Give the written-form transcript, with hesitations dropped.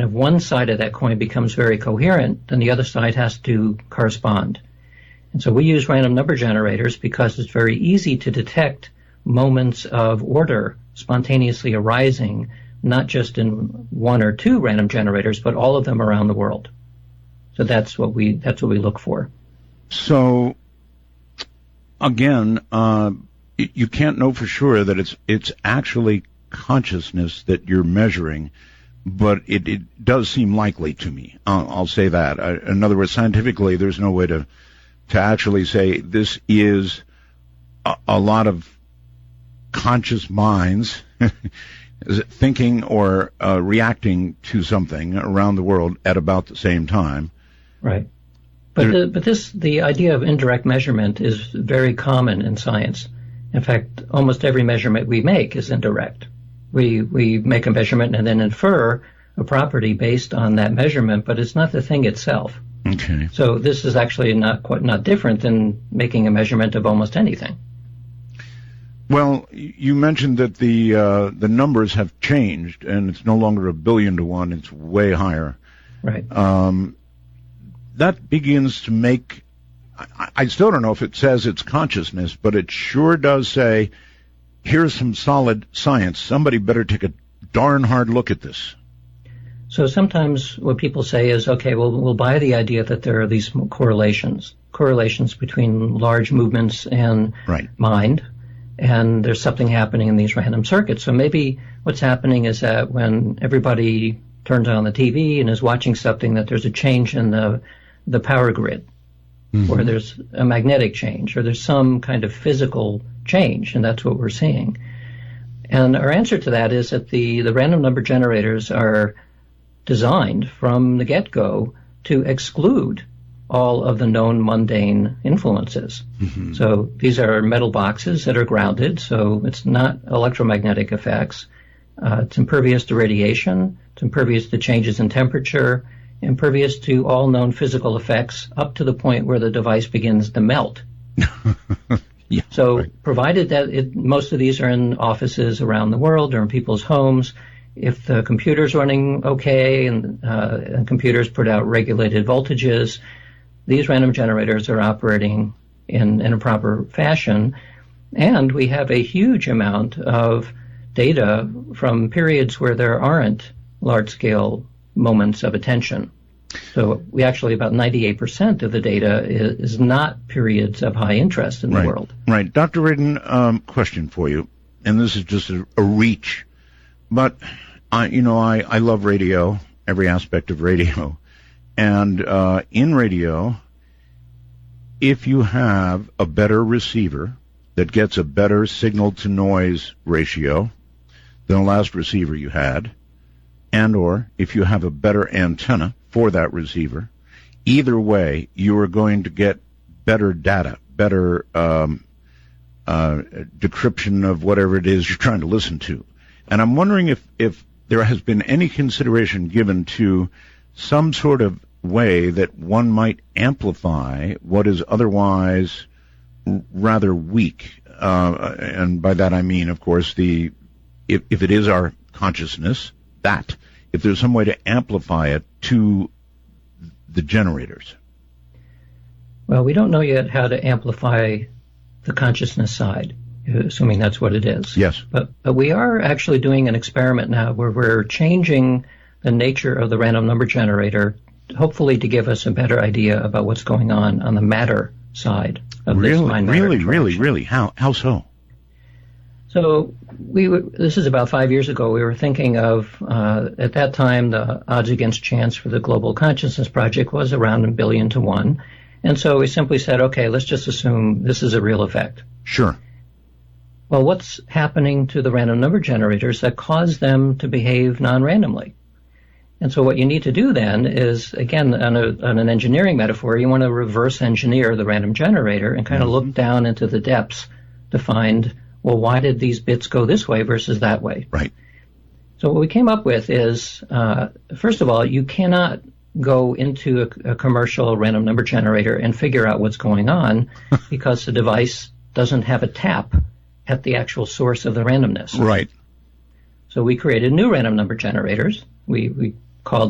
if one side of that coin becomes very coherent, then the other side has to correspond. And so we use random number generators because it's very easy to detect moments of order spontaneously arising, not just in one or two random generators, but all of them around the world. So that's what we look for. So again, you can't know for sure that it's actually consciousness that you're measuring, but it does seem likely to me. I'll say that. In other words, scientifically, there's no way to actually say this is a lot of conscious minds thinking or reacting to something around the world at about the same time. Right. But the idea of indirect measurement is very common in science. In fact, almost every measurement we make is indirect. We make a measurement and then infer a property based on that measurement, but it's not the thing itself. Okay. So this is actually not different than making a measurement of almost anything. Well, you mentioned that the numbers have changed, and it's no longer 1 billion to 1; it's way higher. Right. That begins to make. I still don't know if it says it's consciousness, but it sure does say, here's some solid science. Somebody better take a darn hard look at this. So sometimes what people say is, okay, well, we'll buy the idea that there are these correlations between large movements and mind, and there's something happening in these random circuits. So maybe what's happening is that when everybody turns on the TV and is watching something, that there's a change in the power grid, or there's a magnetic change, or there's some kind of physical change, and that's what we're seeing. And our answer to that is that the random number generators are designed from the get-go to exclude all of the known mundane influences. So these are metal boxes that are grounded, so it's not electromagnetic effects. It's impervious to radiation, it's impervious to changes in temperature, impervious to all known physical effects up to the point where the device begins to melt. Yeah, so right. Provided that most of these are in offices around the world or in people's homes, if the computer's running okay and computers put out regulated voltages, these random generators are operating in a proper fashion. And we have a huge amount of data from periods where there aren't large-scale moments of attention. So we actually, about 98% of the data is not periods of high interest in the world. Right. Dr. Radin, question for you, and this is just a reach, but I love radio, every aspect of radio, and in radio, if you have a better receiver that gets a better signal-to-noise ratio than the last receiver you had, and or if you have a better antenna for that receiver, either way, you are going to get better data, better decryption of whatever it is you're trying to listen to. And I'm wondering if there has been any consideration given to some sort of way that one might amplify what is otherwise rather weak. And by that I mean, of course, if it is our consciousness, that if there's some way to amplify it to the generators. Well, we don't know yet how to amplify the consciousness side, assuming that's what it is. Yes. But we are actually doing an experiment now where we're changing the nature of the random number generator, hopefully to give us a better idea about what's going on the matter side of this mind-matter interaction. Really? How so? So this is about 5 years ago. We were thinking of, at that time, the odds against chance for the Global Consciousness Project was around 1 billion to 1. And so we simply said, okay, let's just assume this is a real effect. Sure. Well, what's happening to the random number generators that cause them to behave non-randomly? And so what you need to do then is, again, on an engineering metaphor, you want to reverse engineer the random generator and kind of look down into the depths to find, well, why did these bits go this way versus that way? Right. So what we came up with is, first of all, you cannot go into a commercial random number generator and figure out what's going on because the device doesn't have a tap at the actual source of the randomness. Right. So we created new random number generators. We